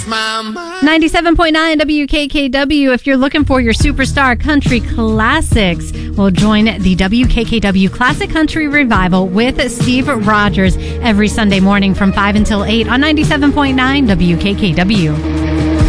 97.9 WKKW. If you're looking for your superstar country classics, well, join the WKKW Classic Country Revival with Steve Rogers every Sunday morning from 5 until 8 on 97.9 WKKW.